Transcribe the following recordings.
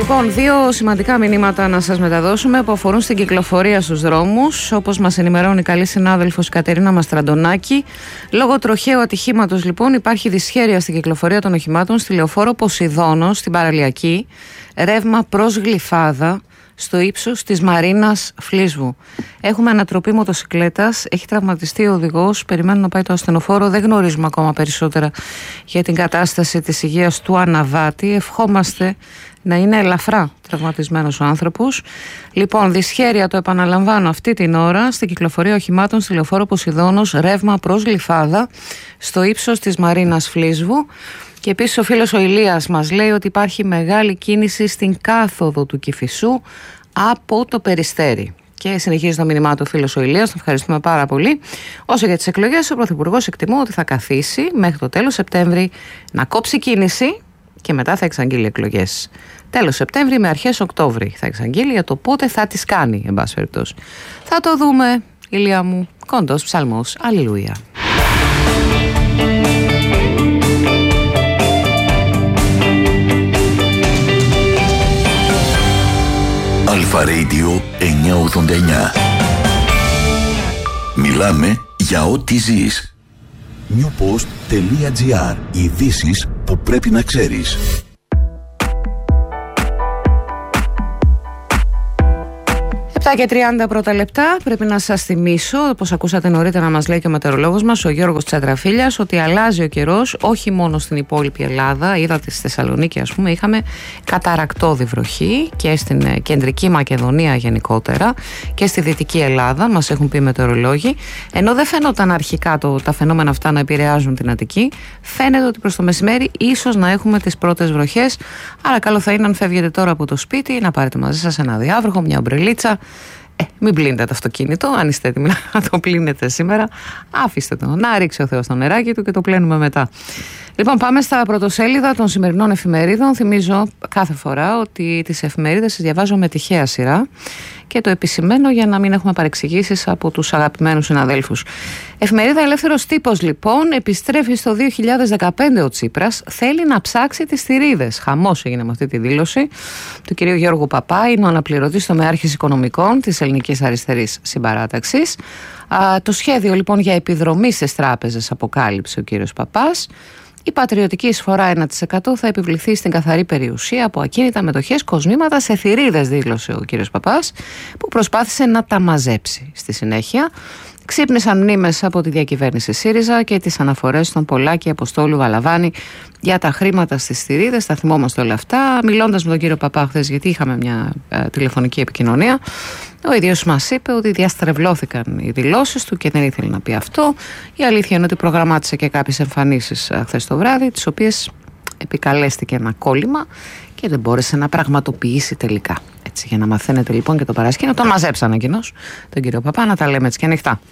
Λοιπόν, δύο σημαντικά μηνύματα να σας μεταδώσουμε που αφορούν στην κυκλοφορία στους δρόμους. Όπως μας ενημερώνει η καλή συνάδελφος Κατερίνα Μαστραντονάκη, λόγω τροχαίου ατυχήματος λοιπόν υπάρχει δυσχέρεια στην κυκλοφορία των οχημάτων στη λεωφόρο Ποσειδώνος, στην Παραλιακή, ρεύμα προς Γλυφάδα, στο ύψος της Μαρίνας Φλίσβου. Έχουμε ανατροπή μοτοσικλέτας, έχει τραυματιστεί ο οδηγός, περιμένουν να πάει το ασθενοφόρο, δεν γνωρίζουμε ακόμα περισσότερα για την κατάσταση της υγείας του αναβάτη. Ευχόμαστε να είναι ελαφρά τραυματισμένος ο άνθρωπος. Λοιπόν, δυσχέρεια, το επαναλαμβάνω, αυτή την ώρα στην κυκλοφορία οχημάτων στη λεωφόρο Ποσειδώνος, ρεύμα προς Γλυφάδα, στο ύψος της Μαρίνας Φλίσβου. Και επίσης ο φίλος ο Ηλίας μας λέει ότι υπάρχει μεγάλη κίνηση στην κάθοδο του Κηφισού από το Περιστέρι. Και συνεχίζει το μήνυμά του ο φίλος ο Ηλίας, τον ευχαριστούμε πάρα πολύ. Όσο για τις εκλογές, ο Πρωθυπουργός εκτιμώ ότι θα καθίσει μέχρι το τέλος Σεπτέμβρη να κόψει κίνηση και μετά θα εξαγγείλει εκλογές. Τέλος Σεπτέμβρη με αρχές Οκτώβρη θα εξαγγείλει για το πότε θα τις κάνει, εν πάση περιπτώσει. Θα το δούμε, Ηλία μου. Κοντός ψαλμός. Αλληλούια. Αλφα Radio 989. Μιλάμε για ό,τι ζεις. newpost.gr. Ειδήσεις που πρέπει να ξέρεις. 7 και 30 πρώτα λεπτά. Πρέπει να σας θυμίσω, όπως ακούσατε νωρίτερα να μας λέει και ο μετεωρολόγος μας, ο Γιώργος Τσατραφίλιας, ότι αλλάζει ο καιρός όχι μόνο στην υπόλοιπη Ελλάδα. Είδατε στη Θεσσαλονίκη, ας πούμε, είχαμε καταρρακτώδη βροχή και στην κεντρική Μακεδονία γενικότερα και στη δυτική Ελλάδα, μας έχουν πει οι μετεωρολόγοι. Ενώ δεν φαινόταν αρχικά τα φαινόμενα αυτά να επηρεάζουν την Αττική, φαίνεται ότι προς το μεσημέρι ίσως να έχουμε τις πρώτες βροχές. Άρα, καλό θα είναι αν φεύγετε τώρα από το σπίτι να πάρετε μαζί σας ένα διάβροχο, μια ομπρελίτσα. Μην πλύνετε το αυτοκίνητο, αν είστε έτοιμοι να το πλύνετε σήμερα, αφήστε το να ρίξει ο Θεός το νεράκι του και το πλένουμε μετά. Λοιπόν, πάμε στα πρωτοσέλιδα των σημερινών εφημερίδων. Θυμίζω κάθε φορά ότι τις εφημερίδες τις διαβάζω με τυχαία σειρά και το επισημαίνω για να μην έχουμε παρεξηγήσεις από τους αγαπημένους συναδέλφους. Εφημερίδα Ελεύθερος Τύπος, λοιπόν, επιστρέφει στο 2015 ο Τσίπρας, θέλει να ψάξει τις θηρίδες. Χαμός έγινε με αυτή τη δήλωση του κυρίου Γιώργου Παπά, είναι ο αναπληρωτής τομεάρχης οικονομικών της Ελληνικής Αριστερής Συμπαράταξης. Το σχέδιο λοιπόν για επιδρομή στις τράπεζες αποκάλυψε ο κύριος Παπάς. Η πατριωτική εισφορά 1% θα επιβληθεί στην καθαρή περιουσία από ακίνητα, μετοχές, κοσμήματα σε θηρίδες, δήλωσε ο κύριος Παπάς, που προσπάθησε να τα μαζέψει. Στη συνέχεια ξύπνησαν μνήμες από τη διακυβέρνηση ΣΥΡΙΖΑ και τις αναφορές των Πολάκη, Αποστόλου, Βαλαβάνη για τα χρήματα στις θηρίδες. Τα θυμόμαστε όλα αυτά. Μιλώντας με τον κύριο Παπά χθες, γιατί είχαμε μια τηλεφωνική επικοινωνία, ο ίδιος μας είπε ότι διαστρεβλώθηκαν οι δηλώσεις του και δεν ήθελε να πει αυτό. Η αλήθεια είναι ότι προγραμμάτισε και κάποιες εμφανίσεις χθες το βράδυ, τις οποίες επικαλέστηκε ένα κόλλημα και δεν μπόρεσε να πραγματοποιήσει τελικά. Έτσι, για να μαθαίνετε λοιπόν και το παρασκήνιο, τον μαζέψαν εκείνος, τον κύριο Παπά, να τα λέμε έτσι και ανοιχτά.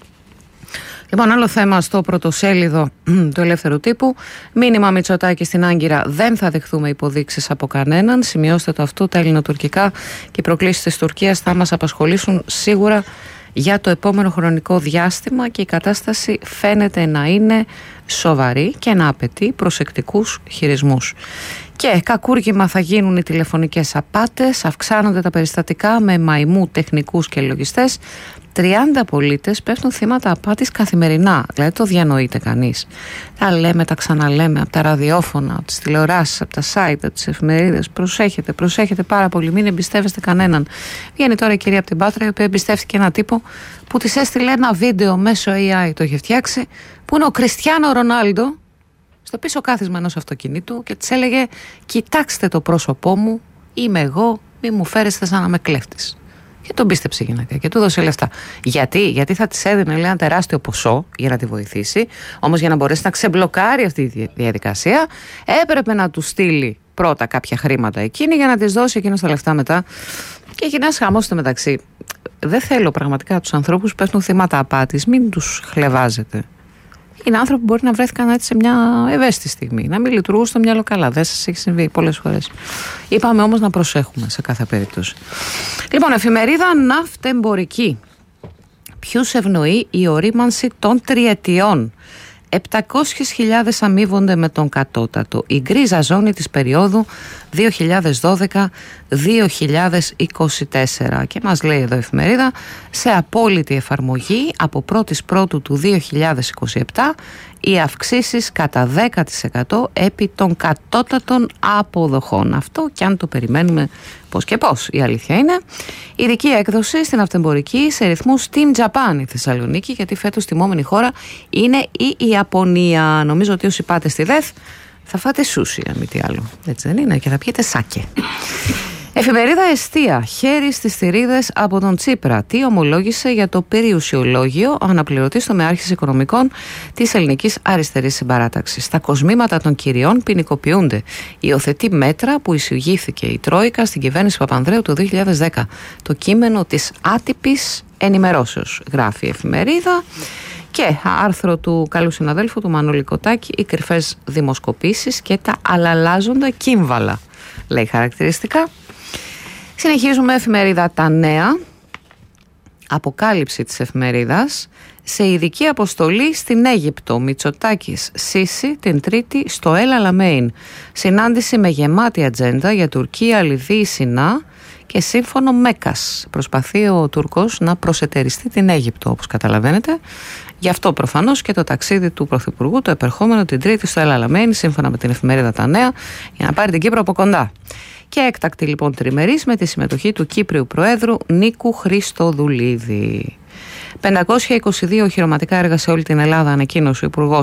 Λοιπόν, άλλο θέμα στο πρωτοσέλιδο του Ελεύθερου Τύπου. Μήνυμα Μητσοτάκη στην Άγκυρα: δεν θα δεχθούμε υποδείξεις από κανέναν. Σημειώστε το αυτό. Τα ελληνοτουρκικά και οι προκλήσεις της Τουρκίας θα μας απασχολήσουν σίγουρα για το επόμενο χρονικό διάστημα και η κατάσταση φαίνεται να είναι σοβαρή και να απαιτεί προσεκτικούς χειρισμούς. Και κακούργημα θα γίνουν οι τηλεφωνικές απάτες, αυξάνονται τα περιστατικά με μαϊμού τεχνικούς και λογιστές. 30 πολίτες πέφτουν θύματα απάτης καθημερινά. Δηλαδή το διανοείται κανείς? Τα λέμε, τα ξαναλέμε από τα ραδιόφωνα, από τις τηλεοράσεις, από τα site, από τις εφημερίδες. Προσέχετε πάρα πολύ, μην εμπιστεύεστε κανέναν. Βγαίνει τώρα η κυρία από την Πάτρα, η οποία εμπιστεύτηκε ένα τύπο που της έστειλε ένα βίντεο μέσω AI, το είχε φτιάξει, που είναι ο Κριστιάνο Ρονάλντο στο πίσω κάθισμα ενός αυτοκινήτου και της έλεγε: κοιτάξτε το πρόσωπό μου, είμαι εγώ, μη μου φέρεστε σαν να με κλέφτης. Και τον πίστεψε η γυναίκα και του δώσε λεφτά. Γιατί θα της έδινε, λέει, ένα τεράστιο ποσό για να τη βοηθήσει. Όμως για να μπορέσει να ξεμπλοκάρει αυτή τη διαδικασία, έπρεπε να του στείλει πρώτα κάποια χρήματα εκείνη για να της δώσει εκείνος τα λεφτά μετά. Και έγινε ένας χαμός στο μεταξύ. Δεν θέλω πραγματικά τους ανθρώπους που πέφτουν θύματα απάτης, μην τους χλεβάζετε. Είναι άνθρωποι που μπορεί να βρέθηκαν έτσι σε μια ευαίσθητη στιγμή, να μην λειτουργούν στο μυαλό καλά. Δεν σας έχει συμβεί πολλές φορές. Είπαμε όμως να προσέχουμε σε κάθε περίπτωση. Λοιπόν, εφημερίδα Ναυτεμπορική. Ποιους ευνοεί η ορίμανση των τριετιών? 700.000 αμείβονται με τον κατώτατο. Η γκρίζα ζώνη της περίοδου 2012-2024. Και μας λέει εδώ η εφημερίδα, σε απόλυτη εφαρμογή από 1η Πρώτου του 2027 οι αυξήσεις κατά 10% επί των κατώτατων αποδοχών. Αυτό και αν το περιμένουμε πώς και πώς. Η αλήθεια είναι, ειδική έκδοση στην αυτεμπορική σε ρυθμούς Team Japan η Θεσσαλονίκη, γιατί φέτος τιμόμενη χώρα είναι η Ιαπωνία. Νομίζω ότι όσοι πάτε στη ΔΕΘ θα φάτε σούσι, αν μη τι άλλο. Έτσι δεν είναι? Και θα πιείτε σάκε. Εφημερίδα Εστία, χέρι στις θηρίδες από τον Τσίπρα. Τι ομολόγησε για το περιουσιολόγιο ο αναπληρωτής τομεάρχης οικονομικών της Ελληνικής Αριστερής Συμπαράταξης. Τα κοσμήματα των κυριών ποινικοποιούνται. Υιοθετεί μέτρα που εισηγήθηκε η Τρόικα στην κυβέρνηση Παπανδρέου το 2010. Το κείμενο της άτυπης ενημερώσεως, γράφει η εφημερίδα. Και άρθρο του καλού συναδέλφου του Μανώλη Κοτάκη, οι κρυφές δημοσκοπήσεις και τα αλλαλάζοντα κύμβαλα, λέει χαρακτηριστικά. Συνεχίζουμε, εφημερίδα Τα Νέα. Αποκάλυψη της εφημερίδας. Σε ειδική αποστολή στην Αίγυπτο, Μητσοτάκης Σίση την Τρίτη στο El Alamein. Συνάντηση με γεμάτη ατζέντα για Τουρκία, Λιβύη, Σινά και σύμφωνο Μέκας. Προσπαθεί ο Τούρκος να προσετεριστεί την Αίγυπτο, όπως καταλαβαίνετε. Γι' αυτό προφανώς και το ταξίδι του Πρωθυπουργού, το επερχόμενο την Τρίτη στο El Alamein, σύμφωνα με την εφημερίδα Τα Νέα, για να πάρει την Κύπρο από κοντά. Και έκτακτη λοιπόν τριμερής με τη συμμετοχή του Κύπριου Προέδρου Νίκου Χριστοδουλίδη. 522 οχυρωματικά έργα σε όλη την Ελλάδα, ανακοίνωσε ο Υπουργός